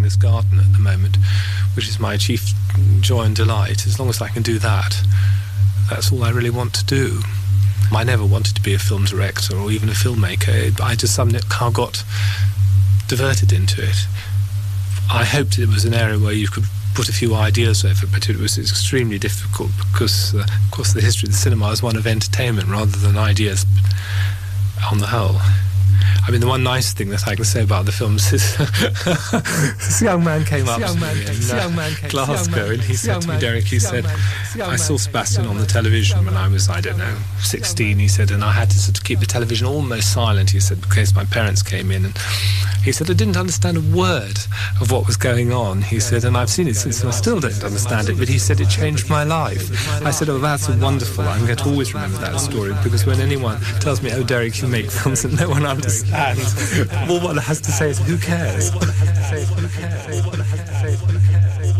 this garden at the moment, which is my chief joy and delight. As long as I can do that, that's all I really want to do. I never wanted to be a film director or even a filmmaker. I just somehow got diverted into it. I hoped it was an area where you could put a few ideas over, but it was extremely difficult because, of course, the history of the cinema is one of entertainment rather than ideas on the whole. I mean, the one nice thing that I can say about the films is this young man came up to me in Glasgow and he said to me, Derek, he said, I saw Sebastian on the television when I was, 16, he said, and I had to sort of keep the television almost silent, he said, because my parents came in, and he said, I didn't understand a word of what was going on, he said, and I've seen it since and I still don't understand it, but he said it changed my life. I said, oh, that's wonderful, I'm going to always remember that story, because when anyone tells me, oh, Derek, you make films and no one understands, all one has to say is, who cares?